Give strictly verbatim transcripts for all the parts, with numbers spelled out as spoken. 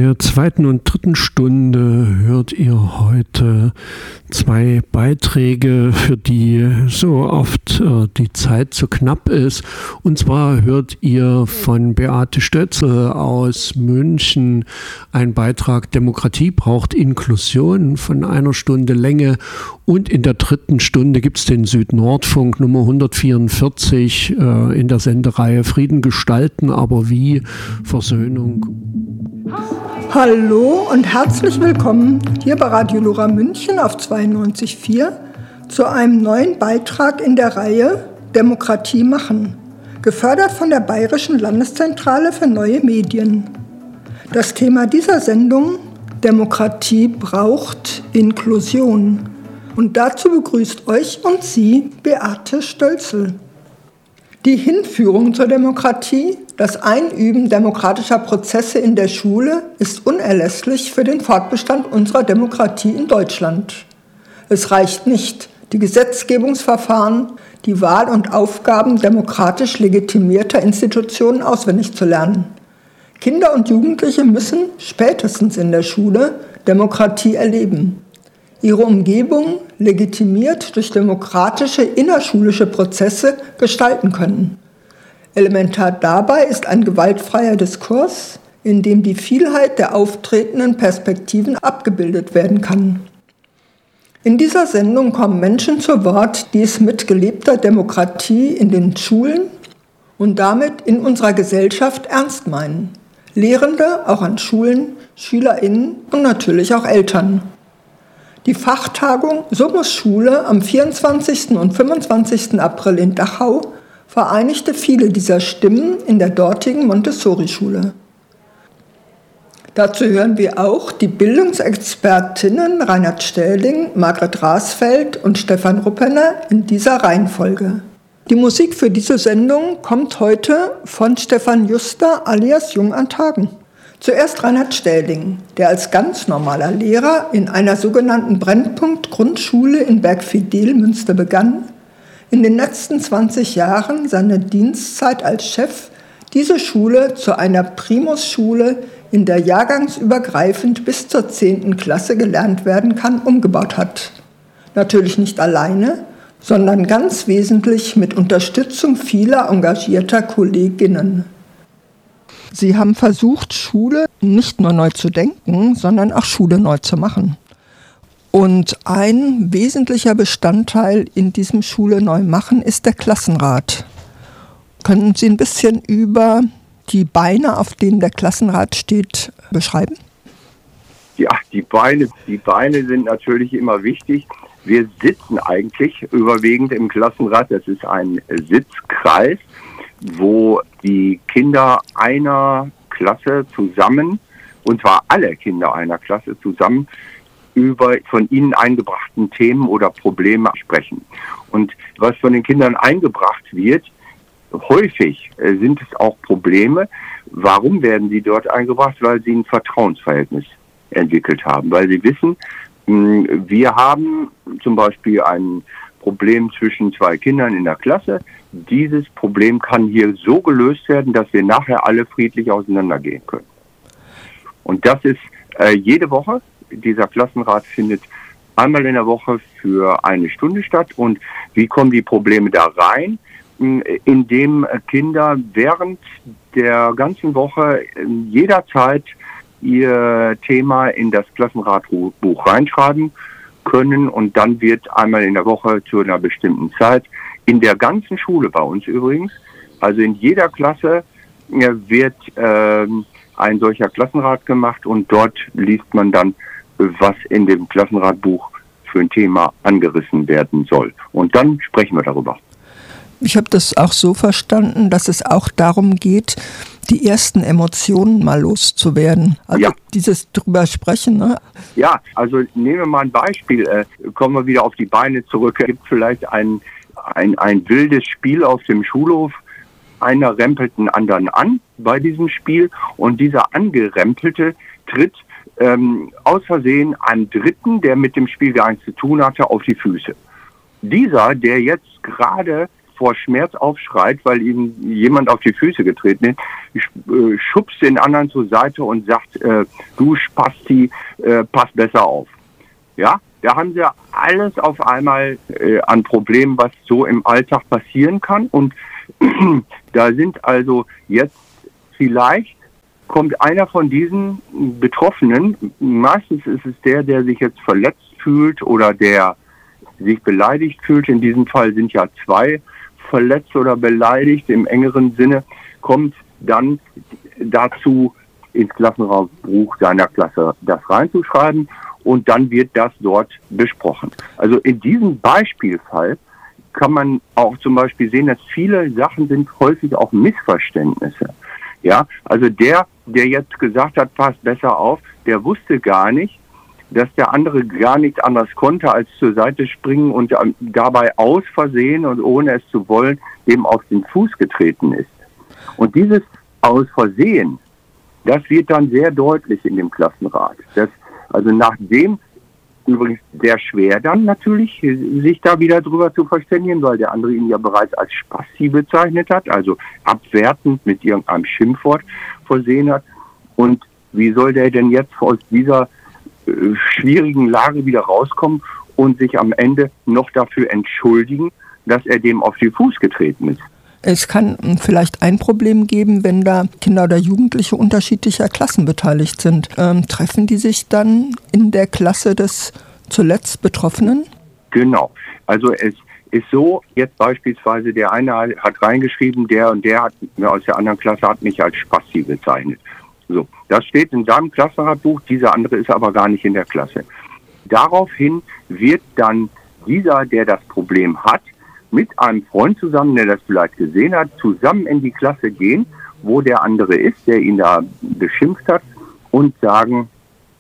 der zweiten und dritten Stunde hört ihr heute zwei Beiträge, für die so oft äh, die Zeit zu knapp ist. Und zwar hört ihr von Beate Stötzel aus München einen Beitrag Demokratie braucht Inklusion von einer Stunde Länge. Und in der dritten Stunde gibt es den Südnordfunk Nummer hundertvierundvierzig äh, in der Sendereihe Frieden gestalten, aber wie Versöhnung. Hallo und herzlich willkommen hier bei Radio Lora München auf zweiundneunzig Komma vier zu einem neuen Beitrag in der Reihe Demokratie machen, gefördert von der Bayerischen Landeszentrale für neue Medien. Das Thema dieser Sendung: Demokratie braucht Inklusion. Und dazu begrüßt euch und Sie Beate Stötzel. Die Hinführung zur Demokratie, das Einüben demokratischer Prozesse in der Schule ist unerlässlich für den Fortbestand unserer Demokratie in Deutschland. Es reicht nicht, die Gesetzgebungsverfahren, die Wahl und Aufgaben demokratisch legitimierter Institutionen auswendig zu lernen. Kinder und Jugendliche müssen spätestens in der Schule Demokratie erleben. Ihre Umgebung legitimiert durch demokratische innerschulische Prozesse gestalten können. Elementar dabei ist ein gewaltfreier Diskurs, in dem die Vielheit der auftretenden Perspektiven abgebildet werden kann. In dieser Sendung kommen Menschen zu Wort, die es mit gelebter Demokratie in den Schulen und damit in unserer Gesellschaft ernst meinen. Lehrende, auch an Schulen, SchülerInnen und natürlich auch Eltern. Die Fachtagung So muss Schule am vierundzwanzigsten und fünfundzwanzigsten April in Dachau vereinigte viele dieser Stimmen in der dortigen Montessori-Schule. Dazu hören wir auch die Bildungsexpertinnen Reinhard Stähling, Margret Rasfeld und Stefan Ruppener in dieser Reihenfolge. Die Musik für diese Sendung kommt heute von Stefan Juster alias Jung an Tagen. Zuerst Reinhard Stähling, der als ganz normaler Lehrer in einer sogenannten Brennpunkt-Grundschule in Bergfidel, Münster begann, in den letzten zwanzig Jahren seiner Dienstzeit als Chef diese Schule zu einer Primusschule, in der jahrgangsübergreifend bis zur zehnten Klasse gelernt werden kann, umgebaut hat. Natürlich nicht alleine, sondern ganz wesentlich mit Unterstützung vieler engagierter Kolleginnen. Sie haben versucht, Schule nicht nur neu zu denken, sondern auch Schule neu zu machen. Und ein wesentlicher Bestandteil in diesem Schule neu machen ist der Klassenrat. Können Sie ein bisschen über die Beine, auf denen der Klassenrat steht, beschreiben? Ja, die Beine, die Beine sind natürlich immer wichtig. Wir sitzen eigentlich überwiegend im Klassenrat. Das ist ein Sitzkreis, wo die Kinder einer Klasse zusammen, und zwar alle Kinder einer Klasse zusammen, über von ihnen eingebrachten Themen oder Probleme sprechen. Und was von den Kindern eingebracht wird, häufig sind es auch Probleme. Warum werden sie dort eingebracht? Weil sie ein Vertrauensverhältnis entwickelt haben. Weil sie wissen, wir haben zum Beispiel ein Problem zwischen zwei Kindern in der Klasse. Dieses Problem kann hier so gelöst werden, dass wir nachher alle friedlich auseinandergehen können. Und das ist äh, jede Woche. Dieser Klassenrat findet einmal in der Woche für eine Stunde statt. Und wie kommen die Probleme da rein? Indem Kinder während der ganzen Woche jederzeit ihr Thema in das Klassenratbuch reinschreiben können, und dann wird einmal in der Woche zu einer bestimmten Zeit in der ganzen Schule bei uns übrigens, also in jeder Klasse wird äh, ein solcher Klassenrat gemacht, und dort liest man dann, was in dem Klassenratbuch für ein Thema angerissen werden soll. Und dann sprechen wir darüber. Ich habe das auch so verstanden, dass es auch darum geht, die ersten Emotionen mal loszuwerden. Also ja. Dieses drüber sprechen. Ne? Ja, also nehmen wir mal ein Beispiel. Äh, kommen wir wieder auf die Beine zurück. Es gibt vielleicht ein, ein, ein wildes Spiel auf dem Schulhof. Einer rempelt den anderen an bei diesem Spiel, und dieser Angerempelte tritt ähm, aus Versehen einem Dritten, der mit dem Spiel gar nichts zu tun hatte, auf die Füße. Dieser, der jetzt gerade vor Schmerz aufschreit, weil ihm jemand auf die Füße getreten ist, schubst den anderen zur Seite und sagt, äh, du Spasti, äh, pass besser auf. Ja, da haben sie alles auf einmal äh, an Problemen, was so im Alltag passieren kann. Und da sind also jetzt vielleicht, kommt einer von diesen Betroffenen, meistens ist es der, der sich jetzt verletzt fühlt oder der sich beleidigt fühlt, in diesem Fall sind ja zwei verletzt oder beleidigt im engeren Sinne, kommt dann dazu, ins Klassenraumbuch seiner Klasse das reinzuschreiben und dann wird das dort besprochen. Also in diesem Beispielfall kann man auch zum Beispiel sehen, dass viele Sachen sind häufig auch Missverständnisse. Ja, also der, der jetzt gesagt hat, pass besser auf, der wusste gar nicht, dass der andere gar nichts anderes konnte, als zur Seite springen und dabei aus Versehen und ohne es zu wollen, dem auf den Fuß getreten ist. Und dieses aus Versehen, das wird dann sehr deutlich in dem Klassenrat. Das, also nachdem, übrigens sehr schwer dann natürlich, sich da wieder drüber zu verständigen, weil der andere ihn ja bereits als Spasti bezeichnet hat, also abwertend mit irgendeinem Schimpfwort versehen hat. Und wie soll der denn jetzt aus dieser schwierigen Lage wieder rauskommen und sich am Ende noch dafür entschuldigen, dass er dem auf den Fuß getreten ist? Es kann vielleicht ein Problem geben, wenn da Kinder oder Jugendliche unterschiedlicher Klassen beteiligt sind. Ähm, treffen die sich dann in der Klasse des zuletzt Betroffenen? Genau. Also es ist so, jetzt beispielsweise der eine hat reingeschrieben, der und der hat, aus der anderen Klasse hat mich als Spasti bezeichnet. So, das steht in seinem Klassenratbuch, dieser andere ist aber gar nicht in der Klasse. Daraufhin wird dann dieser, der das Problem hat, mit einem Freund zusammen, der das vielleicht gesehen hat, zusammen in die Klasse gehen, wo der andere ist, der ihn da beschimpft hat, und sagen,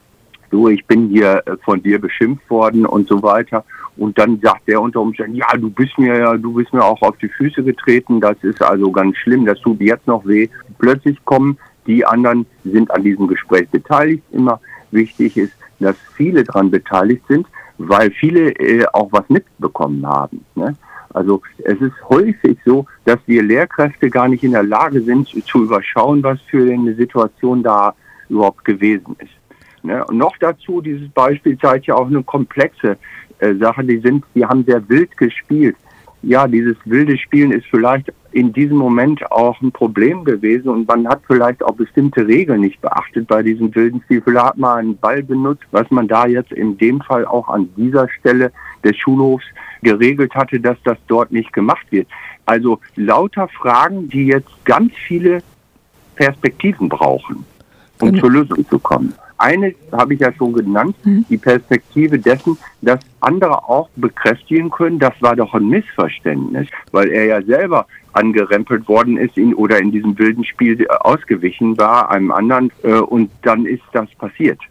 du, ich bin hier von dir beschimpft worden und so weiter. Und dann sagt der unter Umständen, ja, du bist mir ja, du bist mir auch auf die Füße getreten, das ist also ganz schlimm, das tut jetzt noch weh. Plötzlich kommen die anderen, sind an diesem Gespräch beteiligt. Immer wichtig ist, dass viele daran beteiligt sind, weil viele äh, auch was mitbekommen haben. Ne? Also es ist häufig so, dass wir Lehrkräfte gar nicht in der Lage sind, zu überschauen, was für eine Situation da überhaupt gewesen ist. Ne? Und noch dazu, dieses Beispiel zeigt ja auch eine komplexe äh, Sache, die sind, die haben sehr wild gespielt. Ja, dieses wilde Spielen ist vielleicht in diesem Moment auch ein Problem gewesen und man hat vielleicht auch bestimmte Regeln nicht beachtet bei diesem wilden Spiel. Vielleicht hat man einen Ball benutzt, was man da jetzt in dem Fall auch an dieser Stelle des Schulhofs geregelt hatte, dass das dort nicht gemacht wird. Also lauter Fragen, die jetzt ganz viele Perspektiven brauchen, um mhm. zur Lösung zu kommen. Eine habe ich ja schon genannt, mhm. die Perspektive dessen, dass andere auch bekräftigen können, das war doch ein Missverständnis, weil er ja selber angerempelt worden ist in, oder in diesem wilden Spiel ausgewichen war, einem anderen, äh, und dann ist das passiert.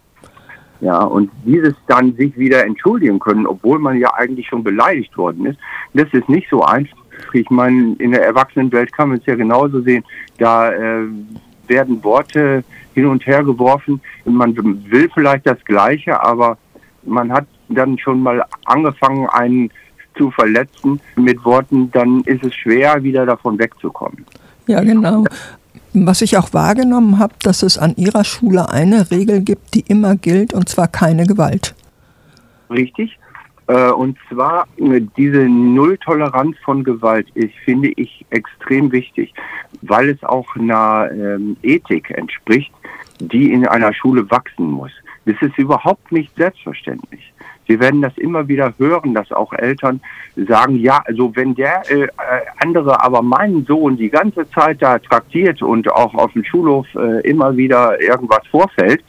Ja, und dieses dann sich wieder entschuldigen können, obwohl man ja eigentlich schon beleidigt worden ist, das ist nicht so einfach. Ich meine, in der Erwachsenenwelt kann man es ja genauso sehen, da äh, werden Worte hin und her geworfen. Man will vielleicht das Gleiche, aber man hat dann schon mal angefangen, einen zu verletzen mit Worten, dann ist es schwer, wieder davon wegzukommen. Ja, genau. Was ich auch wahrgenommen habe, dass es an Ihrer Schule eine Regel gibt, die immer gilt, und zwar keine Gewalt. Richtig. Und zwar diese Nulltoleranz von Gewalt, ich finde ich extrem wichtig, weil es auch einer ähm, Ethik entspricht, die in einer Schule wachsen muss. Das ist überhaupt nicht selbstverständlich. Sie werden das immer wieder hören, dass auch Eltern sagen, ja, also wenn der äh, andere aber meinen Sohn die ganze Zeit da traktiert und auch auf dem Schulhof äh, immer wieder irgendwas vorfällt,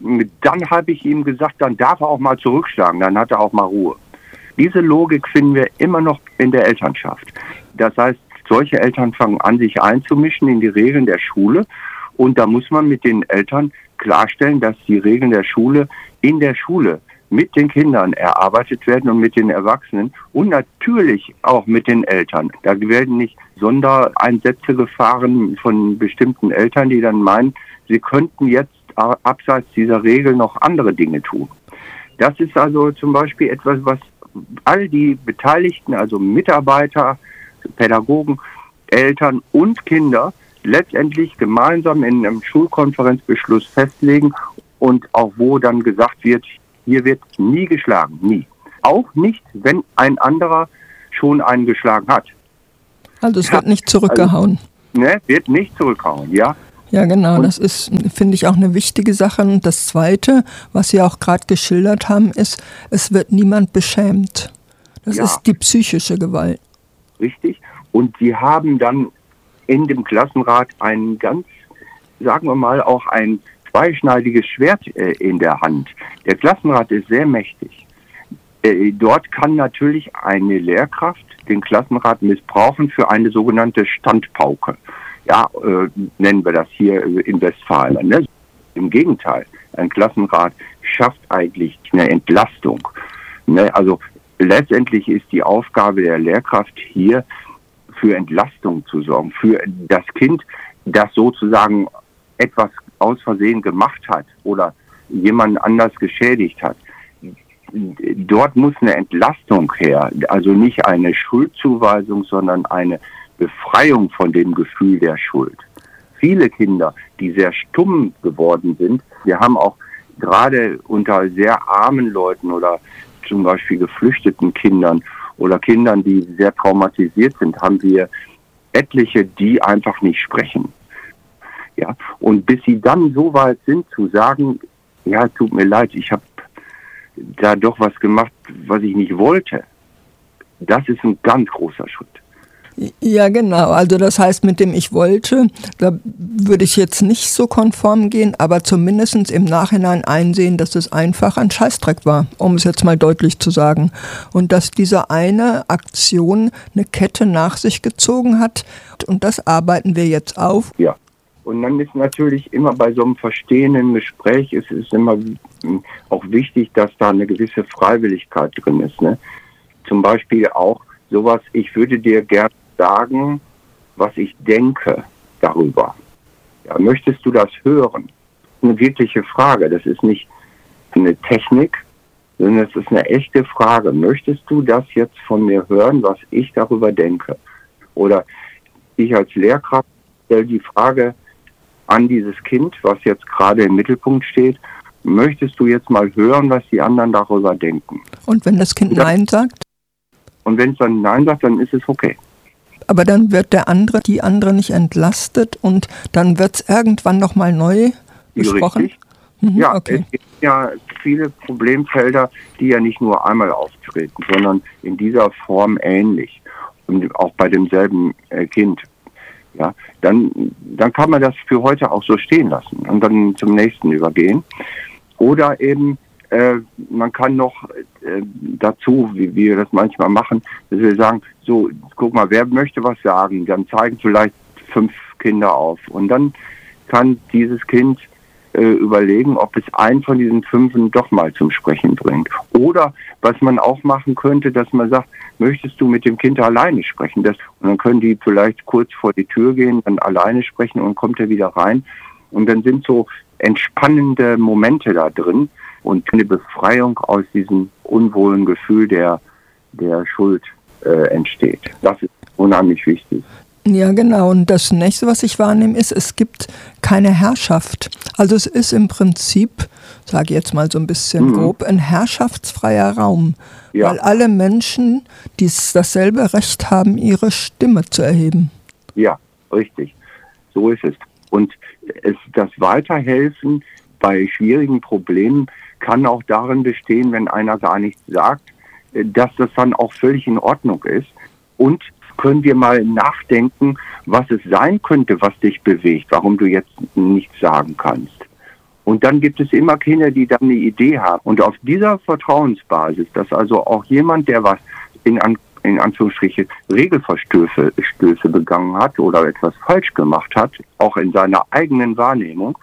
dann habe ich ihm gesagt, dann darf er auch mal zurückschlagen, dann hat er auch mal Ruhe. Diese Logik finden wir immer noch in der Elternschaft. Das heißt, solche Eltern fangen an, sich einzumischen in die Regeln der Schule. Und da muss man mit den Eltern klarstellen, dass die Regeln der Schule in der Schule mit den Kindern erarbeitet werden und mit den Erwachsenen und natürlich auch mit den Eltern. Da werden nicht Sondereinsätze gefahren von bestimmten Eltern, die dann meinen, sie könnten jetzt abseits dieser Regel noch andere Dinge tun. Das ist also zum Beispiel etwas, was all die Beteiligten, also Mitarbeiter, Pädagogen, Eltern und Kinder letztendlich gemeinsam in einem Schulkonferenzbeschluss festlegen und auch wo dann gesagt wird, hier wird nie geschlagen, nie. Auch nicht, wenn ein anderer schon einen geschlagen hat. Also es wird nicht zurückgehauen. Also, ne, wird nicht zurückgehauen, ja. Ja, genau, und das ist, finde ich, auch eine wichtige Sache. Und das Zweite, was Sie auch gerade geschildert haben, ist, es wird niemand beschämt. Das ja. ist die psychische Gewalt. Richtig. Und Sie haben dann in dem Klassenrat ein ganz, sagen wir mal, auch ein zweischneidiges Schwert äh, in der Hand. Der Klassenrat ist sehr mächtig. Äh, dort kann natürlich eine Lehrkraft den Klassenrat missbrauchen für eine sogenannte Standpauke. Ja, äh, nennen wir das hier in Westfalen. Ne? Im Gegenteil, ein Klassenrat schafft eigentlich eine Entlastung. Ne? Also letztendlich ist die Aufgabe der Lehrkraft hier, für Entlastung zu sorgen, für das Kind, das sozusagen etwas aus Versehen gemacht hat oder jemand anders geschädigt hat. Dort muss eine Entlastung her, also nicht eine Schuldzuweisung, sondern eine Befreiung von dem Gefühl der Schuld. Viele Kinder, die sehr stumm geworden sind, wir haben auch gerade unter sehr armen Leuten oder zum Beispiel geflüchteten Kindern oder Kindern, die sehr traumatisiert sind, haben wir etliche, die einfach nicht sprechen. Ja, und bis sie dann so weit sind zu sagen, ja, tut mir leid, ich habe da doch was gemacht, was ich nicht wollte. Das ist ein ganz großer Schritt. Ja, genau. Also das heißt, mit dem ich wollte, da würde ich jetzt nicht so konform gehen, aber zumindest im Nachhinein einsehen, dass es einfach ein Scheißdreck war, um es jetzt mal deutlich zu sagen. Und dass diese eine Aktion eine Kette nach sich gezogen hat. Und das arbeiten wir jetzt auf. Ja. Und dann ist natürlich immer bei so einem verstehenden Gespräch, es ist immer auch wichtig, dass da eine gewisse Freiwilligkeit drin ist. Ne? Zum Beispiel auch sowas, ich würde dir gerne sagen, was ich denke darüber. Ja, möchtest du das hören? Eine wirkliche Frage. Das ist nicht eine Technik, sondern es ist eine echte Frage. Möchtest du das jetzt von mir hören, was ich darüber denke? Oder ich als Lehrkraft stelle die Frage an dieses Kind, was jetzt gerade im Mittelpunkt steht, möchtest du jetzt mal hören, was die anderen darüber denken? Und wenn das Kind Nein sagt? Und wenn es dann Nein sagt, dann ist es okay. Aber dann wird der andere, die andere nicht entlastet und dann wird es irgendwann nochmal neu besprochen? Richtig. Mhm, ja, okay. Es gibt ja viele Problemfelder, die ja nicht nur einmal auftreten, sondern in dieser Form ähnlich. Und auch bei demselben äh, Kind. Ja, dann, dann kann man das für heute auch so stehen lassen und dann zum nächsten übergehen. Oder eben, äh, man kann noch äh, dazu, wie wir das manchmal machen, dass wir sagen, so, guck mal, wer möchte was sagen? Dann zeigen vielleicht fünf Kinder auf. Und dann kann dieses Kind äh, überlegen, ob es einen von diesen fünfen doch mal zum Sprechen bringt. Oder was man auch machen könnte, dass man sagt, möchtest du mit dem Kind alleine sprechen? Das, und dann können die vielleicht kurz vor die Tür gehen, dann alleine sprechen und kommt er wieder rein. Und dann sind so entspannende Momente da drin und eine Befreiung aus diesem unwohlen Gefühl der, der Schuld äh, entsteht. Das ist unheimlich wichtig. Ja, genau. Und das nächste, was ich wahrnehme, ist, es gibt keine Herrschaft. Also es ist im Prinzip, sage ich jetzt mal so ein bisschen mhm. grob, ein herrschaftsfreier Raum. Ja. Weil alle Menschen dies, dasselbe Recht haben, ihre Stimme zu erheben. Ja, richtig. So ist es. Und es, das Weiterhelfen bei schwierigen Problemen kann auch darin bestehen, wenn einer gar nichts sagt, dass das dann auch völlig in Ordnung ist. Und können wir mal nachdenken, was es sein könnte, was dich bewegt, warum du jetzt nichts sagen kannst. Und dann gibt es immer Kinder, die dann eine Idee haben. Und auf dieser Vertrauensbasis, dass also auch jemand, der was in, An- in Anführungsstrichen Regelverstöße Stöße begangen hat oder etwas falsch gemacht hat, auch in seiner eigenen Wahrnehmung,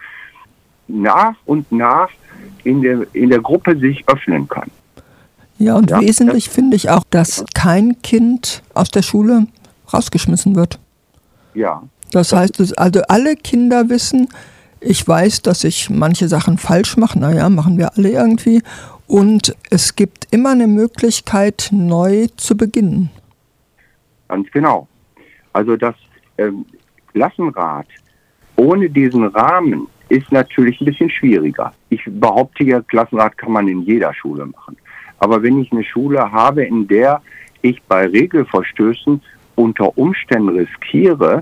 nach und nach in der, in der Gruppe sich öffnen kann. Ja, und ja, wesentlich finde ich auch, dass kein Kind aus der Schule rausgeschmissen wird. Ja. Das heißt, also alle Kinder wissen, ich weiß, dass ich manche Sachen falsch mache, naja, machen wir alle irgendwie. Und es gibt immer eine Möglichkeit, neu zu beginnen. Ganz genau. Also das ähm, Klassenrat ohne diesen Rahmen ist natürlich ein bisschen schwieriger. Ich behaupte ja, Klassenrat kann man in jeder Schule machen. Aber wenn ich eine Schule habe, in der ich bei Regelverstößen unter Umständen riskiere,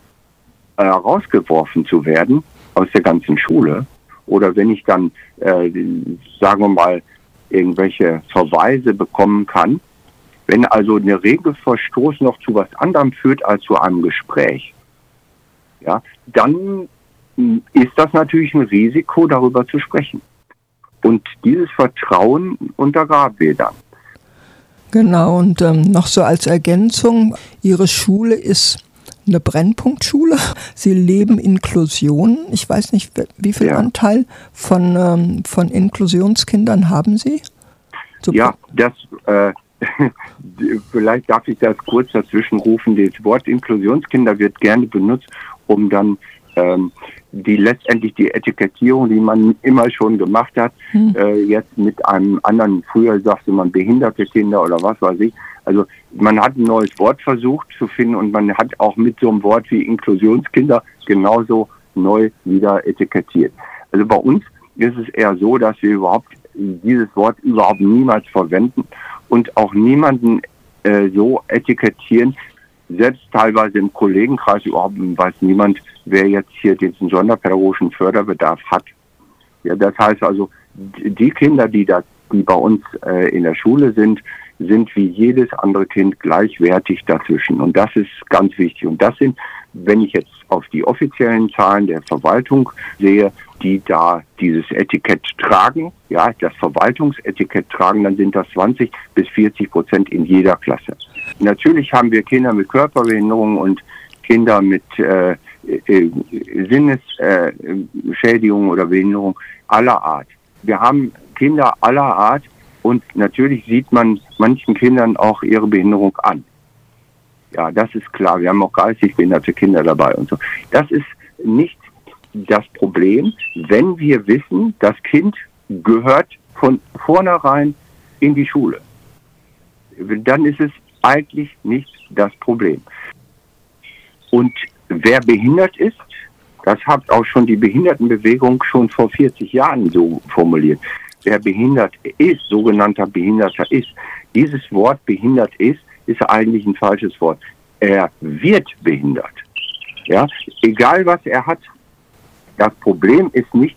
äh, rausgeworfen zu werden aus der ganzen Schule, oder wenn ich dann, äh, sagen wir mal, irgendwelche Verweise bekommen kann, wenn also eine Regelverstoß noch zu was anderem führt als zu einem Gespräch, ja, dann ist das natürlich ein Risiko, darüber zu sprechen. Und dieses Vertrauen untergraben wir dann. Genau, und ähm, noch so als Ergänzung, Ihre Schule ist eine Brennpunktschule. Sie leben Inklusion. Ich weiß nicht, wie viel ja. Anteil von, ähm, von Inklusionskindern haben Sie? So ja, das, äh, vielleicht darf ich das kurz dazwischen rufen. Das Wort Inklusionskinder wird gerne benutzt, um dann ähm, die letztendlich die Etikettierung, die man immer schon gemacht hat, hm. äh, jetzt mit einem anderen, früher sagte man behinderte Kinder oder was weiß ich. Also man hat ein neues Wort versucht zu finden und man hat auch mit so einem Wort wie Inklusionskinder genauso neu wieder etikettiert. Also bei uns ist es eher so, dass wir überhaupt dieses Wort überhaupt niemals verwenden und auch niemanden äh, so etikettieren. Selbst teilweise im Kollegenkreis überhaupt weiß niemand, wer jetzt hier diesen sonderpädagogischen Förderbedarf hat. Ja, das heißt also, die Kinder, die da, die bei uns äh, in der Schule sind, sind wie jedes andere Kind gleichwertig dazwischen. Und das ist ganz wichtig. Und das sind, wenn ich jetzt auf die offiziellen Zahlen der Verwaltung sehe, die da dieses Etikett tragen, ja, das Verwaltungsetikett tragen, dann sind das zwanzig bis vierzig Prozent in jeder Klasse. Natürlich haben wir Kinder mit Körperbehinderung und Kinder mit äh, äh, Sinnesschädigung äh, oder Behinderung aller Art. Wir haben Kinder aller Art und natürlich sieht man manchen Kindern auch ihre Behinderung an. Ja, das ist klar. Wir haben auch geistig behinderte Kinder dabei und so. Das ist nicht das Problem, wenn wir wissen, das Kind gehört von vornherein in die Schule. Dann ist es eigentlich nicht das Problem. Und wer behindert ist, das hat auch schon die Behindertenbewegung schon vor vierzig Jahren so formuliert. Wer behindert ist, sogenannter Behinderter ist, dieses Wort behindert ist, ist eigentlich ein falsches Wort. Er wird behindert. Ja, egal was er hat. Das Problem ist nicht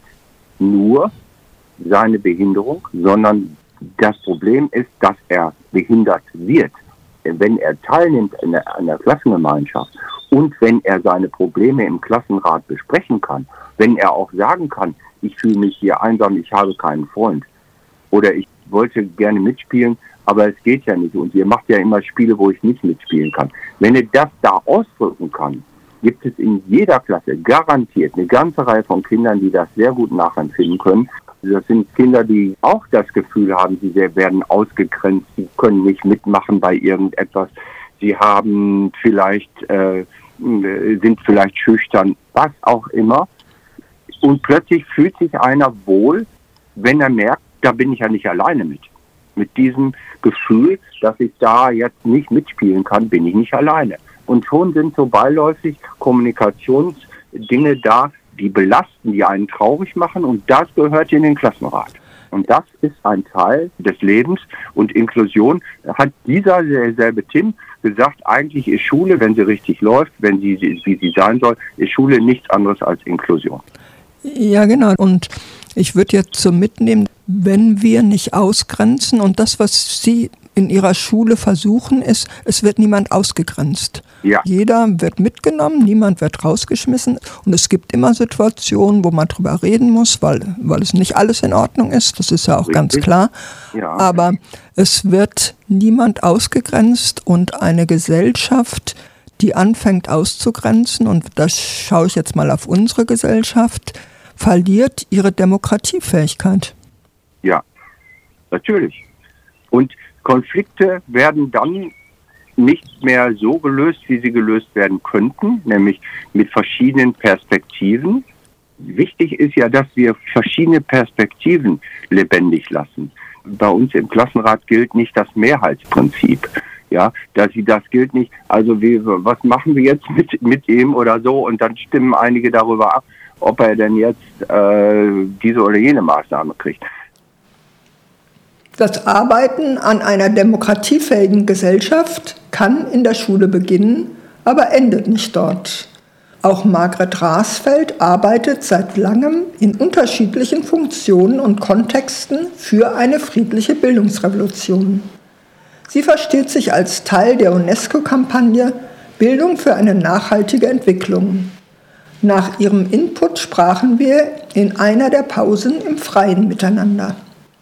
nur seine Behinderung, sondern das Problem ist, dass er behindert wird. Wenn er teilnimmt an der, an der Klassengemeinschaft und wenn er seine Probleme im Klassenrat besprechen kann, wenn er auch sagen kann, ich fühle mich hier einsam, ich habe keinen Freund oder ich wollte gerne mitspielen, aber es geht ja nicht und ihr macht ja immer Spiele, wo ich nicht mitspielen kann. Wenn er das da ausdrücken kann, gibt es in jeder Klasse garantiert eine ganze Reihe von Kindern, die das sehr gut nachempfinden können. Das sind Kinder, die auch das Gefühl haben, sie werden ausgegrenzt, sie können nicht mitmachen bei irgendetwas. Sie haben vielleicht, äh, sind vielleicht schüchtern, was auch immer. Und plötzlich fühlt sich einer wohl, wenn er merkt, da bin ich ja nicht alleine mit. Mit diesem Gefühl, dass ich da jetzt nicht mitspielen kann, bin ich nicht alleine. Und schon sind so beiläufig Kommunikationsdinge da, die belasten, die einen traurig machen und das gehört in den Klassenrat. Und das ist ein Teil des Lebens und Inklusion hat dieser selbe Tim gesagt, eigentlich ist Schule, wenn sie richtig läuft, wenn sie, wie sie sein soll, ist Schule nichts anderes als Inklusion. Ja, genau. Und ich würde jetzt so mitnehmen, wenn wir nicht ausgrenzen und das, was Sie in Ihrer Schule versuchen, ist, es wird niemand ausgegrenzt. Ja. Jeder wird mitgenommen, niemand wird rausgeschmissen und es gibt immer Situationen, wo man drüber reden muss, weil, weil es nicht alles in Ordnung ist, das ist ja auch Richtig. Ganz klar. Ja. Aber es wird niemand ausgegrenzt und eine Gesellschaft, die anfängt auszugrenzen, und da schaue ich jetzt mal auf unsere Gesellschaft, verliert ihre Demokratiefähigkeit. Ja, natürlich. Und Konflikte werden dann nicht mehr so gelöst, wie sie gelöst werden könnten, nämlich mit verschiedenen Perspektiven. Wichtig ist ja, dass wir verschiedene Perspektiven lebendig lassen. Bei uns im Klassenrat gilt nicht das Mehrheitsprinzip. ja, dass sie, das gilt nicht, also wie, was machen wir jetzt mit, mit ihm oder so, und dann stimmen einige darüber ab, ob er denn jetzt äh, diese oder jene Maßnahme kriegt. Das Arbeiten an einer demokratiefähigen Gesellschaft kann in der Schule beginnen, aber endet nicht dort. Auch Margret Rasfeld arbeitet seit langem in unterschiedlichen Funktionen und Kontexten für eine friedliche Bildungsrevolution. Sie versteht sich als Teil der UNESCO-Kampagne Bildung für eine nachhaltige Entwicklung. Nach ihrem Input sprachen wir in einer der Pausen im Freien miteinander.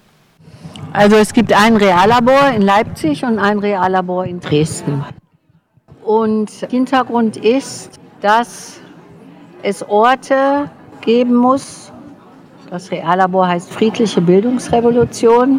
Also es gibt ein Reallabor in Leipzig und ein Reallabor in Dresden. Und Hintergrund ist, dass es Orte geben muss. Das Reallabor heißt Friedliche Bildungsrevolution.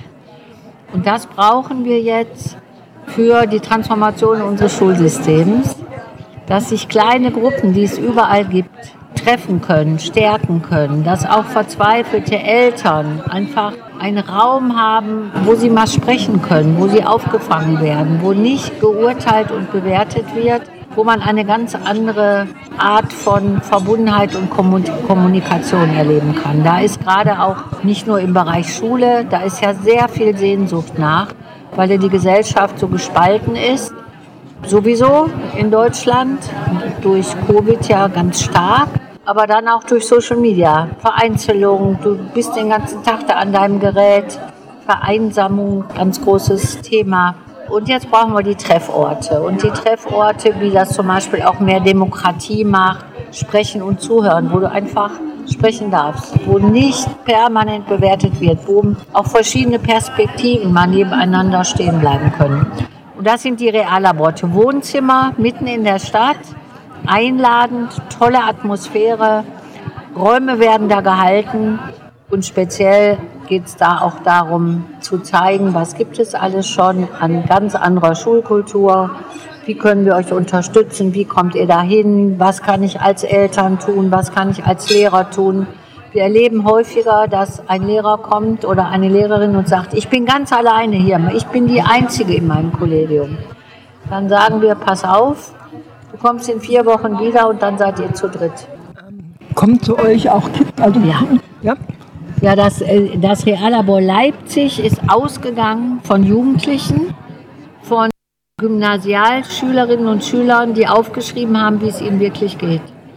Und das brauchen wir jetzt für die Transformation unseres Schulsystems, dass sich kleine Gruppen, die es überall gibt, treffen können, stärken können, dass auch verzweifelte Eltern einfach einen Raum haben, wo sie mal sprechen können, wo sie aufgefangen werden, wo nicht geurteilt und bewertet wird, wo man eine ganz andere Art von Verbundenheit und Kommunikation erleben kann. Da ist gerade auch nicht nur im Bereich Schule, da ist ja sehr viel Sehnsucht nach, weil ja die Gesellschaft so gespalten ist. Sowieso in Deutschland, durch Covid ja ganz stark, aber dann auch durch Social Media, Vereinzelung, du bist den ganzen Tag da an deinem Gerät, Vereinsamung, ganz großes Thema. Und jetzt brauchen wir die Trefforte. Und die Trefforte, wie das zum Beispiel auch mehr Demokratie macht, sprechen und zuhören, wo du einfach sprechen darfst, wo nicht permanent bewertet wird, wo auch verschiedene Perspektiven mal nebeneinander stehen bleiben können. Und das sind die Reallaborte. Wohnzimmer mitten in der Stadt, einladend, tolle Atmosphäre, Räume werden da gehalten und speziell geht es da auch darum zu zeigen, was gibt es alles schon an ganz anderer Schulkultur, wie können wir euch unterstützen, wie kommt ihr dahin, was kann ich als Eltern tun, was kann ich als Lehrer tun. Wir erleben häufiger, dass ein Lehrer kommt oder eine Lehrerin und sagt, ich bin ganz alleine hier, ich bin die Einzige in meinem Kollegium. Dann sagen wir, pass auf, du kommst in vier Wochen wieder und dann seid ihr zu dritt. Kommt zu euch auch Kinder? Also, ja. ja. Ja, das, das Reallabor Leipzig ist ausgegangen von Jugendlichen, von Gymnasialschülerinnen und Schülern, die aufgeschrieben haben, wie es ihnen wirklich geht.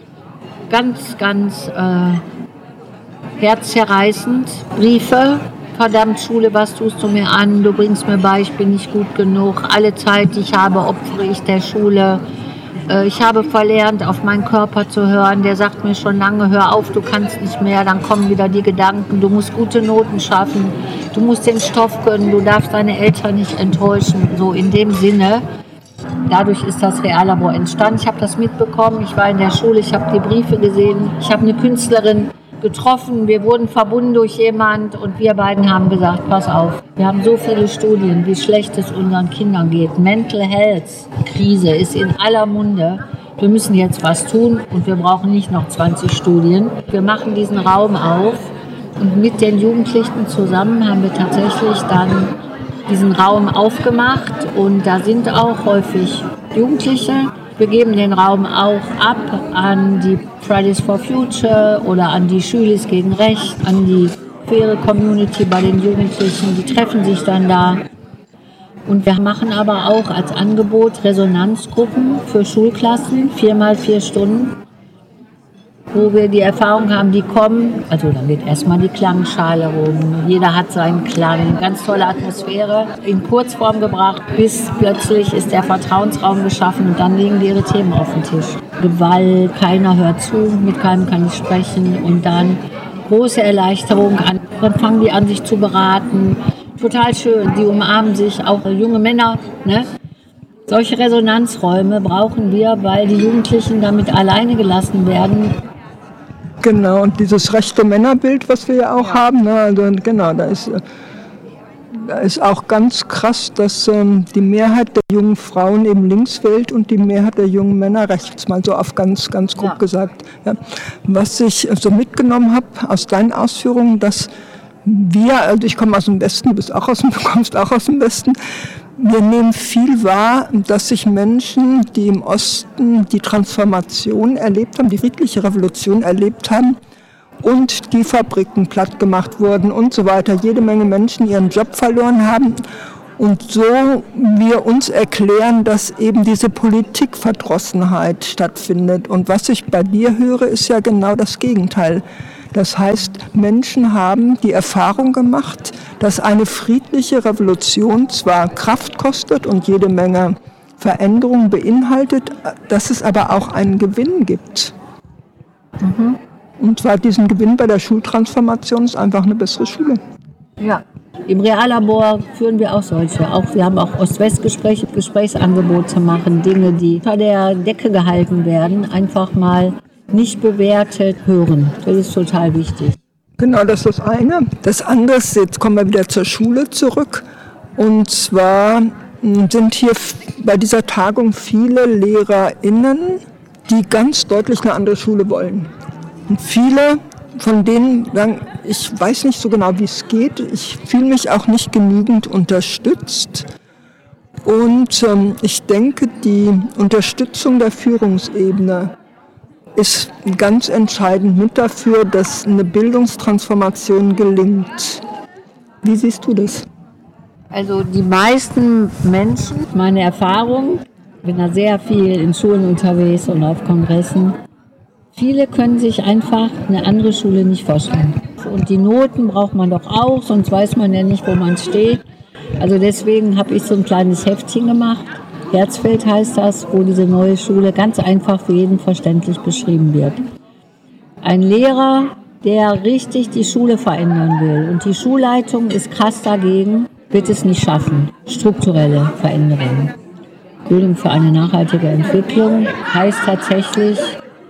Ganz, ganz äh, herzzerreißend. Briefe, verdammt Schule, was tust du mir an? Du bringst mir bei, ich bin nicht gut genug. Alle Zeit, die ich habe, opfere ich der Schule. Ich habe verlernt, auf meinen Körper zu hören. Der sagt mir schon lange, hör auf, du kannst nicht mehr. Dann kommen wieder die Gedanken, du musst gute Noten schaffen. Du musst den Stoff können, du darfst deine Eltern nicht enttäuschen. So in dem Sinne. Dadurch ist das Reallabor entstanden. Ich habe das mitbekommen. Ich war in der Schule, ich habe die Briefe gesehen. Ich habe eine Künstlerin getroffen. Wir wurden verbunden durch jemand und wir beiden haben gesagt, pass auf, wir haben so viele Studien, wie schlecht es unseren Kindern geht. Mental Health Krise ist in aller Munde. Wir müssen jetzt was tun und wir brauchen nicht noch zwanzig Studien. Wir machen diesen Raum auf und mit den Jugendlichen zusammen haben wir tatsächlich dann diesen Raum aufgemacht und da sind auch häufig Jugendliche. Wir geben den Raum auch ab an die Fridays for Future oder an die Schülis gegen Recht, an die queere Community bei den Jugendlichen. Die treffen sich dann da. Und wir machen aber auch als Angebot Resonanzgruppen für Schulklassen, viermal vier Stunden, wo wir die Erfahrung haben, die kommen, also dann geht erstmal die Klangschale rum, jeder hat seinen Klang, ganz tolle Atmosphäre, in Kurzform gebracht, bis plötzlich ist der Vertrauensraum geschaffen und dann legen die ihre Themen auf den Tisch. Gewalt, keiner hört zu, mit keinem kann ich sprechen und dann große Erleichterung, dann fangen die an, sich zu beraten, total schön, die umarmen sich, auch junge Männer, ne? Solche Resonanzräume brauchen wir, weil die Jugendlichen damit alleine gelassen werden. Genau, und dieses rechte Männerbild, was wir ja auch ja. haben, ne, also genau, da ist, da ist auch ganz krass, dass ähm, die Mehrheit der jungen Frauen eben links wählt und die Mehrheit der jungen Männer rechts, mal so auf ganz, ganz grob ja. gesagt. Ja. Was ich so mitgenommen habe aus deinen Ausführungen, dass wir, also ich komme aus dem Westen, du bist auch aus dem, du kommst auch aus dem Westen, Wir nehmen viel wahr, dass sich Menschen, die im Osten die Transformation erlebt haben, die friedliche Revolution erlebt haben und die Fabriken platt gemacht wurden und so weiter, jede Menge Menschen ihren Job verloren haben und so wir uns erklären, dass eben diese Politikverdrossenheit stattfindet. Und was ich bei dir höre, ist ja genau das Gegenteil. Das heißt, Menschen haben die Erfahrung gemacht, dass eine friedliche Revolution zwar Kraft kostet und jede Menge Veränderungen beinhaltet, dass es aber auch einen Gewinn gibt. Mhm. Und zwar diesen Gewinn bei der Schultransformation ist einfach eine bessere Schule. Ja, im Reallabor führen wir auch solche. Auch, wir haben auch Ost-West-Gespräche, Gesprächsangebote machen, Dinge, die unter der Decke gehalten werden, einfach mal nicht bewertet hören. Das ist total wichtig. Genau, das ist das eine. Das andere ist, jetzt kommen wir wieder zur Schule zurück. Und zwar sind hier bei dieser Tagung viele LehrerInnen, die ganz deutlich eine andere Schule wollen. Und viele von denen sagen, ich weiß nicht so genau, wie es geht. Ich fühle mich auch nicht genügend unterstützt. Und ähm, ich denke, die Unterstützung der Führungsebene ist ganz entscheidend mit dafür, dass eine Bildungstransformation gelingt. Wie siehst du das? Also die meisten Menschen, meine Erfahrung, ich bin da sehr viel in Schulen unterwegs und auf Kongressen, viele können sich einfach eine andere Schule nicht vorstellen. Und die Noten braucht man doch auch, sonst weiß man ja nicht, wo man steht. Also deswegen habe ich so ein kleines Heftchen gemacht. Herzfeld heißt das, wo diese neue Schule ganz einfach für jeden verständlich beschrieben wird. Ein Lehrer, der richtig die Schule verändern will und die Schulleitung ist krass dagegen, wird es nicht schaffen. Strukturelle Veränderungen. Bildung für eine nachhaltige Entwicklung heißt tatsächlich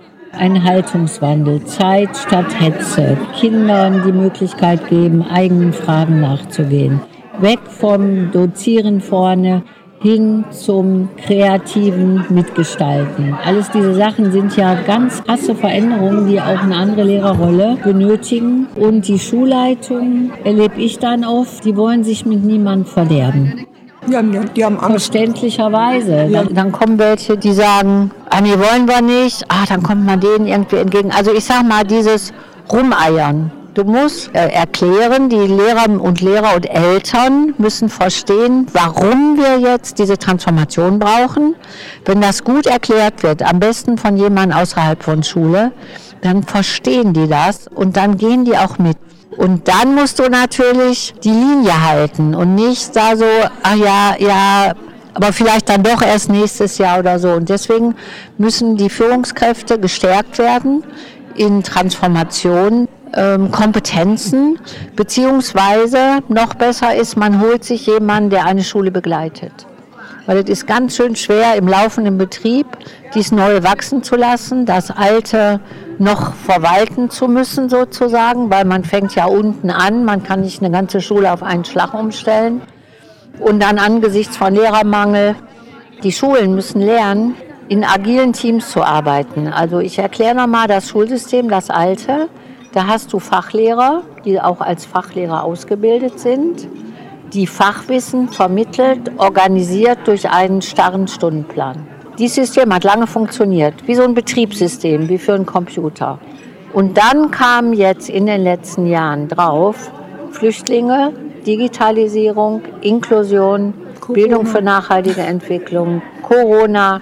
ein Haltungswandel, Zeit statt Hetze, Kindern die Möglichkeit geben, eigenen Fragen nachzugehen. Weg vom Dozieren vorne, hin zum kreativen Mitgestalten. Alles diese Sachen sind ja ganz krasse Veränderungen, die auch eine andere Lehrerrolle benötigen. Und die Schulleitung erlebe ich dann oft, die wollen sich mit niemandem verderben. Ja, die haben Angst. Verständlicherweise. Ja. Dann, dann kommen welche, die sagen, ah, nee, wollen wir nicht. Ah, dann kommt man denen irgendwie entgegen. Also ich sag mal, dieses Rumeiern. Du musst äh, erklären, die Lehrer und Lehrer und Eltern müssen verstehen, warum wir jetzt diese Transformation brauchen. Wenn das gut erklärt wird, am besten von jemandem außerhalb von Schule, dann verstehen die das und dann gehen die auch mit. Und dann musst du natürlich die Linie halten und nicht da so, ah ja, ja, aber vielleicht dann doch erst nächstes Jahr oder so. Und deswegen müssen die Führungskräfte gestärkt werden in Transformation. Kompetenzen, beziehungsweise noch besser ist, man holt sich jemanden, der eine Schule begleitet. Weil es ist ganz schön schwer, im laufenden Betrieb dies Neue wachsen zu lassen, das Alte noch verwalten zu müssen sozusagen, weil man fängt ja unten an, man kann nicht eine ganze Schule auf einen Schlag umstellen. Und dann angesichts von Lehrermangel, die Schulen müssen lernen, in agilen Teams zu arbeiten. Also ich erkläre nochmal das Schulsystem, das Alte. Da hast du Fachlehrer, die auch als Fachlehrer ausgebildet sind, die Fachwissen vermittelt, organisiert durch einen starren Stundenplan. Dieses System hat lange funktioniert, wie so ein Betriebssystem, wie für einen Computer. Und dann kam jetzt in den letzten Jahren drauf Flüchtlinge, Digitalisierung, Inklusion, Corona. Bildung für nachhaltige Entwicklung, Corona,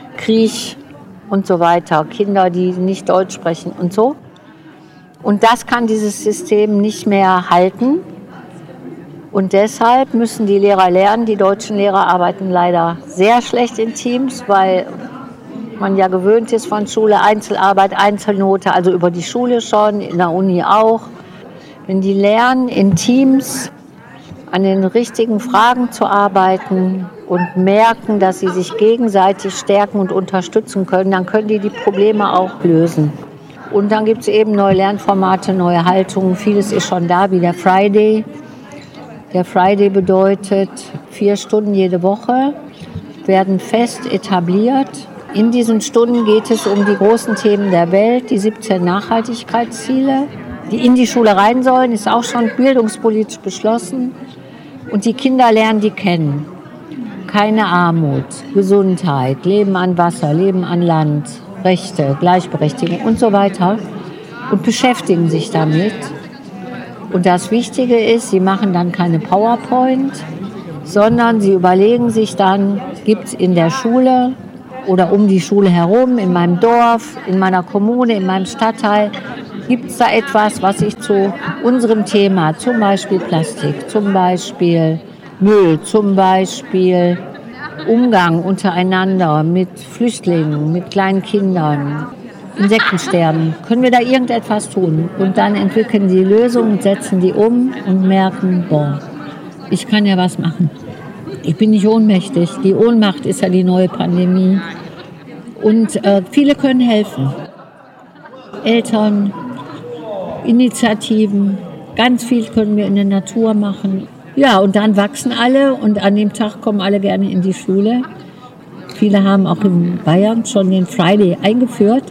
Krieg und so weiter, Kinder, die nicht Deutsch sprechen und so. Und das kann dieses System nicht mehr halten. Und deshalb müssen die Lehrer lernen. Die deutschen Lehrer arbeiten leider sehr schlecht in Teams, weil man ja gewöhnt ist von Schule, Einzelarbeit, Einzelnote, also über die Schule schon, in der Uni auch. Wenn die lernen, in Teams an den richtigen Fragen zu arbeiten und merken, dass sie sich gegenseitig stärken und unterstützen können, dann können die die Probleme auch lösen. Und dann gibt es eben neue Lernformate, neue Haltungen. Vieles ist schon da, wie der Friday. Der Friday bedeutet vier Stunden jede Woche, werden fest etabliert. In diesen Stunden geht es um die großen Themen der Welt, die siebzehn Nachhaltigkeitsziele, die in die Schule rein sollen, ist auch schon bildungspolitisch beschlossen. Und die Kinder lernen die kennen. keine Armut, Gesundheit, Leben an Wasser, Leben an Land, Rechte, Gleichberechtigung und so weiter und beschäftigen sich damit. Und das Wichtige ist, sie machen dann keine PowerPoint, sondern sie überlegen sich dann, gibt es in der Schule oder um die Schule herum, in meinem Dorf, in meiner Kommune, in meinem Stadtteil, gibt es da etwas, was ich zu unserem Thema, zum Beispiel Plastik, zum Beispiel Müll, zum Beispiel Umgang untereinander mit Flüchtlingen, mit kleinen Kindern, Insektensterben, können wir da irgendetwas tun? Und dann entwickeln die Lösungen, setzen die um und merken, boah, ich kann ja was machen. Ich bin nicht ohnmächtig. Die Ohnmacht ist ja die neue Pandemie. Und äh, viele können helfen. Eltern, Initiativen, ganz viel können wir in der Natur machen. Ja, und dann wachsen alle und an dem Tag kommen alle gerne in die Schule. Viele haben auch in Bayern schon den Friday eingeführt.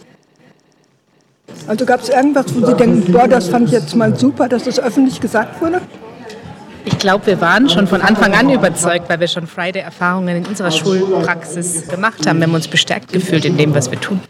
Also gab es irgendwas, wo Sie denken, boah, das fand ich jetzt mal super, dass das öffentlich gesagt wurde? Ich glaube, wir waren schon von Anfang an überzeugt, weil wir schon Friday-Erfahrungen in unserer Schulpraxis gemacht haben. Wir haben uns bestärkt gefühlt in dem, was wir tun.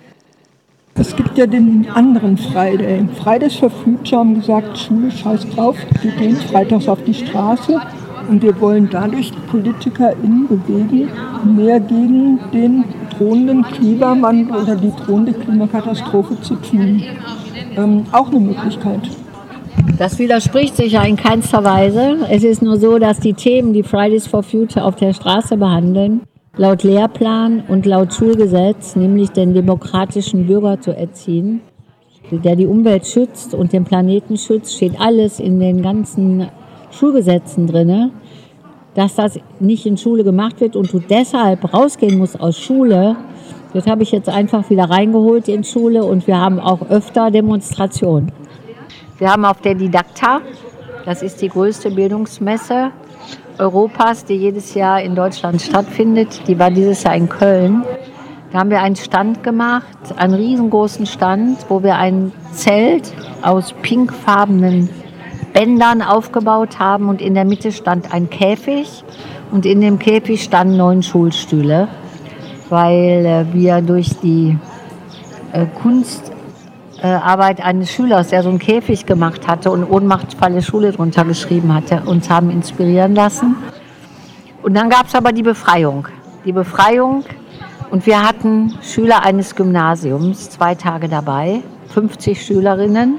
Es gibt ja den anderen Friday. Fridays for Future haben gesagt, Schule, scheiß drauf, wir gehen freitags auf die Straße und wir wollen dadurch die PolitikerInnen bewegen, mehr gegen den drohenden Klimawandel oder die drohende Klimakatastrophe zu tun. Ähm, auch eine Möglichkeit. Das widerspricht sich ja in keinster Weise. Es ist nur so, dass die Themen, die Fridays for Future auf der Straße behandeln, laut Lehrplan und laut Schulgesetz, nämlich den demokratischen Bürger zu erziehen, der die Umwelt schützt und den Planeten schützt, steht alles in den ganzen Schulgesetzen drin, dass das nicht in Schule gemacht wird und du deshalb rausgehen musst aus Schule. Das habe ich jetzt einfach wieder reingeholt in Schule und wir haben auch öfter Demonstrationen. Wir haben auf der Didakta, das ist die größte Bildungsmesse Europas, die jedes Jahr in Deutschland stattfindet. Die war dieses Jahr in Köln. Da haben wir einen Stand gemacht, einen riesengroßen Stand, wo wir ein Zelt aus pinkfarbenen Bändern aufgebaut haben und in der Mitte stand ein Käfig und in dem Käfig standen neun Schulstühle, weil äh, wir durch die äh, Kunstarbeit äh, eines Schülers, der so einen Käfig gemacht hatte und ohnmachtvolle Schule drunter geschrieben hatte, uns haben inspirieren lassen. Und dann gab es aber die Befreiung. Die Befreiung und wir hatten Schüler eines Gymnasiums, zwei Tage dabei, fünfzig Schülerinnen.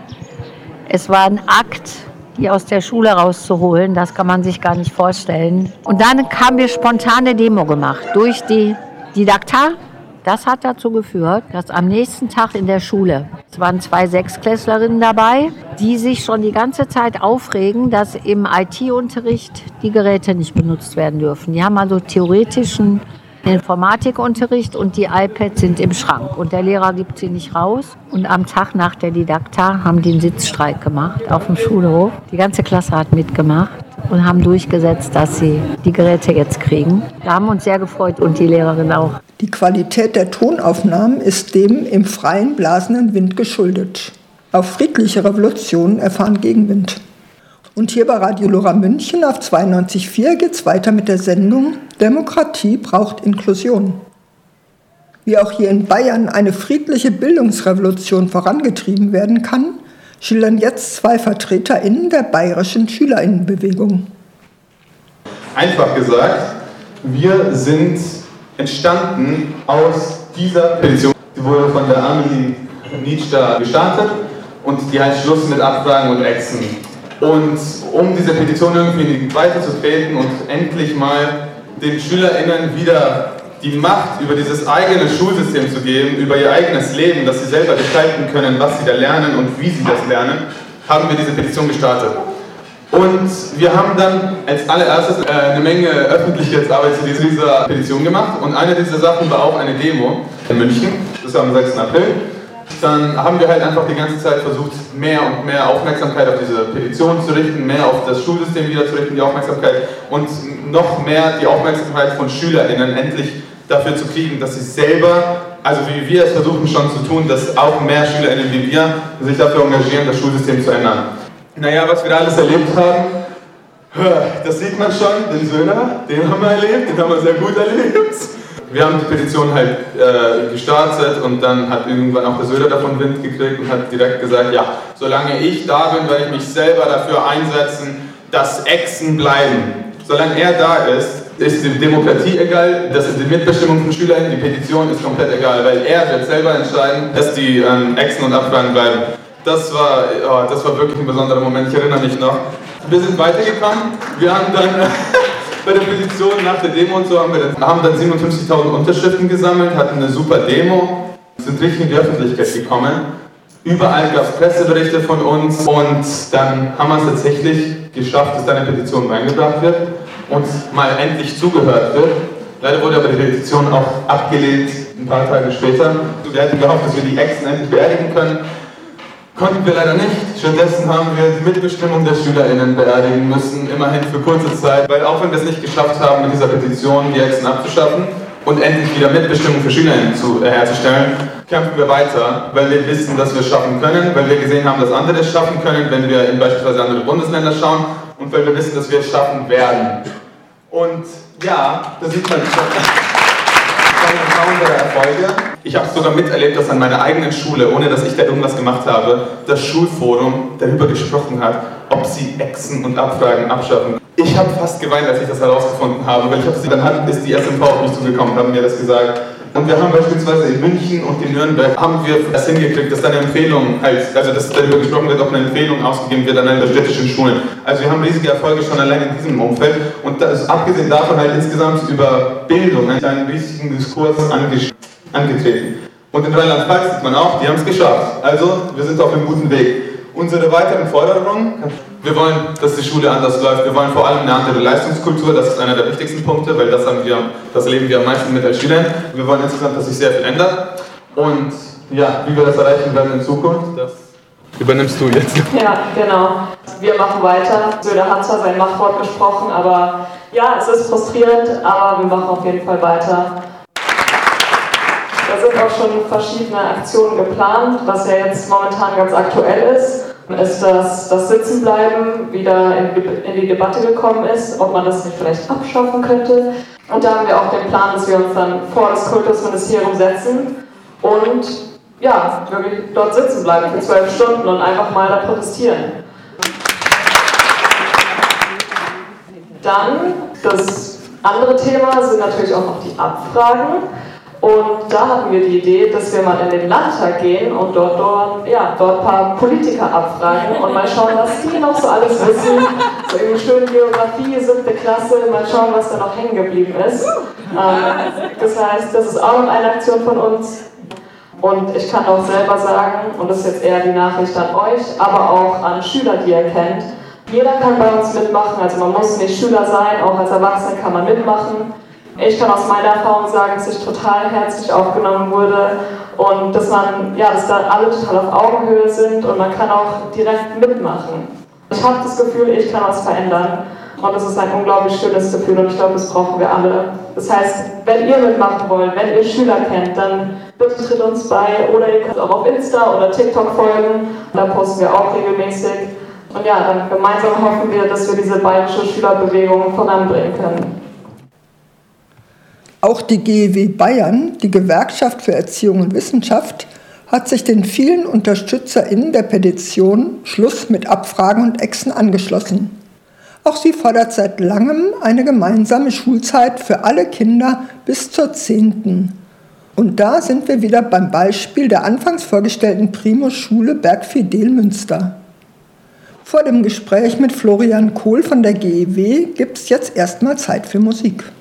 Es war ein Akt, die aus der Schule rauszuholen, das kann man sich gar nicht vorstellen. Und dann haben wir spontane Demo gemacht durch die Didakta. Das hat dazu geführt, dass am nächsten Tag in der Schule, es waren zwei Sechstklässlerinnen dabei, die sich schon die ganze Zeit aufregen, dass im I T-Unterricht die Geräte nicht benutzt werden dürfen. Die haben also theoretischen Informatikunterricht und die iPads sind im Schrank und der Lehrer gibt sie nicht raus. Und am Tag nach der Didakta haben die einen Sitzstreik gemacht auf dem Schulhof. Die ganze Klasse hat mitgemacht und haben durchgesetzt, dass sie die Geräte jetzt kriegen. Da haben wir uns sehr gefreut und die Lehrerin auch. Die Qualität der Tonaufnahmen ist dem im Freien blasenden Wind geschuldet. Auch friedliche Revolutionen erfahren Gegenwind. Und hier bei Radio Lora München auf zweiundneunzig Komma vier geht es weiter mit der Sendung Demokratie braucht Inklusion. Wie auch hier in Bayern eine friedliche Bildungsrevolution vorangetrieben werden kann, schildern jetzt zwei VertreterInnen der bayerischen SchülerInnenbewegung. Einfach gesagt, wir sind entstanden aus dieser Petition. Die wurde von der Amelie Nietzsche gestartet und die heißt Schluss mit Abfragen und Ächzen. Und um diese Petition irgendwie weiterzutreten und endlich mal den SchülerInnen wieder die Macht über dieses eigene Schulsystem zu geben, über ihr eigenes Leben, dass sie selber gestalten können, was sie da lernen und wie sie das lernen, haben wir diese Petition gestartet. Und wir haben dann als allererstes äh, eine Menge Öffentlichkeitsarbeit zu dieser Petition gemacht und eine dieser Sachen war auch eine Demo in München, das war am sechsten April. Dann haben wir halt einfach die ganze Zeit versucht, mehr und mehr Aufmerksamkeit auf diese Petition zu richten, mehr auf das Schulsystem wieder zu richten, die Aufmerksamkeit und noch mehr die Aufmerksamkeit von SchülerInnen endlich dafür zu kriegen, dass sie selber, also wie wir es versuchen schon zu tun, dass auch mehr SchülerInnen wie wir sich dafür engagieren, das Schulsystem zu ändern. Naja, was wir da alles erlebt haben, Das sieht man schon, den Söhner, den haben wir erlebt, den haben wir sehr gut erlebt. Wir haben die Petition halt äh, gestartet und dann hat irgendwann auch der Söder davon Wind gekriegt und hat direkt gesagt, ja, solange ich da bin, werde ich mich selber dafür einsetzen, dass Echsen bleiben. Solange er da ist, ist die Demokratie egal, das ist die Mitbestimmung von Schülern, die Petition ist komplett egal, weil er wird selber entscheiden, dass die ähm, Echsen und Abfragen bleiben. Das war, oh, das war wirklich ein besonderer Moment, ich erinnere mich noch. Wir sind weitergekommen, wir haben dann bei der Petition nach der Demo und so haben wir dann, haben dann siebenundfünfzigtausend Unterschriften gesammelt, hatten eine super Demo, sind richtig in die Öffentlichkeit gekommen. Überall gab es Presseberichte von uns und dann haben wir es tatsächlich geschafft, dass deine Petition eingebracht wird und mal endlich zugehört wird. Leider wurde aber die Petition auch abgelehnt ein paar Tage später. Wir hatten gehofft, dass wir die Echsen endlich beerdigen können. Konnten wir leider nicht. Stattdessen haben wir die Mitbestimmung der SchülerInnen beerdigen müssen, immerhin für kurze Zeit, weil auch wenn wir es nicht geschafft haben, mit dieser Petition die Echsen abzuschaffen und endlich wieder Mitbestimmung für SchülerInnen zu, äh, herzustellen, kämpfen wir weiter, weil wir wissen, dass wir es schaffen können, weil wir gesehen haben, dass andere es schaffen können, wenn wir in beispielsweise andere Bundesländer schauen und weil wir wissen, dass wir es schaffen werden. Und ja, da sieht man schon ein Erfolge. Ich habe sogar miterlebt, dass an meiner eigenen Schule, ohne dass ich da irgendwas gemacht habe, das Schulforum darüber gesprochen hat, ob sie Echsen und Abfragen abschaffen. Ich habe fast geweint, als ich das herausgefunden habe, weil ich habe sie dann hat, ist die S M V auf mich zugekommen, haben mir das gesagt. Und wir haben beispielsweise in München und in Nürnberg haben wir es hingekriegt, dass dann eine Empfehlung, halt, also dass darüber gesprochen wird, ob eine Empfehlung ausgegeben wird an den städtischen Schulen. Also wir haben riesige Erfolge schon allein in diesem Umfeld und das, abgesehen davon halt insgesamt über Bildung einen riesigen Diskurs ange- angetreten. Und in Rheinland-Pfalz sieht man auch, die haben es geschafft. Also wir sind auf einem guten Weg. Unsere weiteren Forderungen, wir wollen, dass die Schule anders läuft, wir wollen vor allem eine andere Leistungskultur, das ist einer der wichtigsten Punkte, weil das, haben wir, das leben wir am meisten mit als Schüler. Wir wollen insgesamt, dass sich sehr viel ändert und ja, wie wir das erreichen werden in Zukunft, das übernimmst du jetzt. Ja, genau. Wir machen weiter. Söder hat zwar sein Machtwort gesprochen, aber ja, es ist frustrierend, aber wir machen auf jeden Fall weiter. Da sind auch schon verschiedene Aktionen geplant. Was ja jetzt momentan ganz aktuell ist, ist, dass das Sitzenbleiben wieder in die, in die Debatte gekommen ist, ob man das nicht vielleicht abschaffen könnte. Und da haben wir auch den Plan, dass wir uns dann vor das Kultusministerium setzen und ja, wirklich dort sitzen bleiben für zwölf Stunden und einfach mal da protestieren. Dann, das andere Thema sind natürlich auch noch die Abfragen. Und da hatten wir die Idee, dass wir mal in den Landtag gehen und dort, dort, ja, dort ein paar Politiker abfragen und mal schauen, was die noch so alles wissen. So irgendwie schön Geografie, siebte Klasse, mal schauen, was da noch hängen geblieben ist. Ähm, das heißt, das ist auch noch eine Aktion von uns. Und ich kann auch selber sagen, und das ist jetzt eher die Nachricht an euch, aber auch an Schüler, die ihr kennt, jeder kann bei uns mitmachen, also man muss nicht Schüler sein, auch als Erwachsener kann man mitmachen. Ich kann aus meiner Erfahrung sagen, dass ich total herzlich aufgenommen wurde und dass man, ja, dass da alle total auf Augenhöhe sind und man kann auch direkt mitmachen. Ich habe das Gefühl, ich kann was verändern und das ist ein unglaublich schönes Gefühl und ich glaube, das brauchen wir alle. Das heißt, wenn ihr mitmachen wollt, wenn ihr Schüler kennt, dann bitte tritt uns bei oder ihr könnt auch auf Insta oder TikTok folgen, da posten wir auch regelmäßig. Und ja, dann gemeinsam hoffen wir, dass wir diese bayerische Schülerbewegung voranbringen können. Auch die G E W Bayern, die Gewerkschaft für Erziehung und Wissenschaft, hat sich den vielen UnterstützerInnen der Petition Schluss mit Abfragen und Echsen angeschlossen. Auch sie fordert seit langem eine gemeinsame Schulzeit für alle Kinder bis zur zehnten Und da sind wir wieder beim Beispiel der anfangs vorgestellten Primus-Schule Bergfidel Münster. Vor dem Gespräch mit Florian Kohl von der G E W gibt es jetzt erstmal Zeit für Musik.